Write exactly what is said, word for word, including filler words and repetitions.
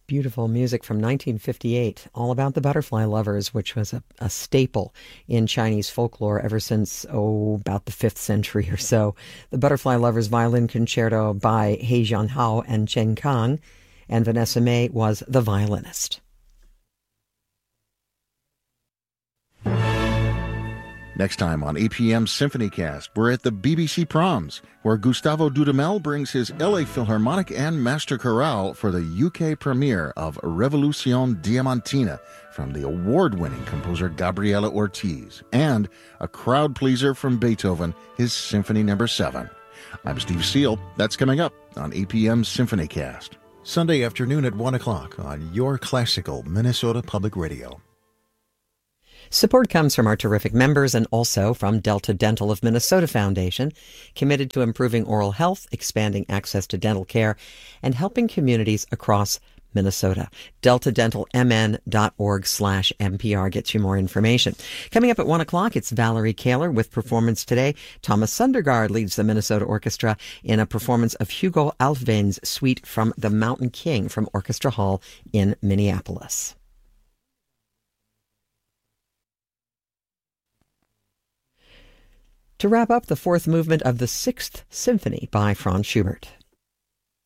Beautiful music from nineteen fifty-eight, all about the butterfly lovers, which was a, a staple in Chinese folklore ever since, oh, about the fifth century or so. The Butterfly Lovers Violin Concerto by He Jianhao and Chen Kang, and Vanessa May was the violinist. Next time on A P M SymphonyCast, we're at the B B C Proms, where Gustavo Dudamel brings his L A Philharmonic and Master Chorale for the U K premiere of Revolution Diamantina from the award-winning composer Gabriela Ortiz, and a crowd pleaser from Beethoven, his Symphony Number seven. I'm Steve Seal. That's coming up on A P M SymphonyCast. Sunday afternoon at one o'clock on your classical Minnesota Public Radio. Support comes from our terrific members and also from Delta Dental of Minnesota Foundation, committed to improving oral health, expanding access to dental care, and helping communities across Minnesota. delta dental m n dot org slash M P R gets you more information. Coming up at one o'clock, it's Valerie Kaler with Performance Today. Thomas Sundergaard leads the Minnesota Orchestra in a performance of Hugo Alfvén's suite from The Mountain King from Orchestra Hall in Minneapolis. To wrap up, the fourth movement of the Sixth Symphony by Franz Schubert.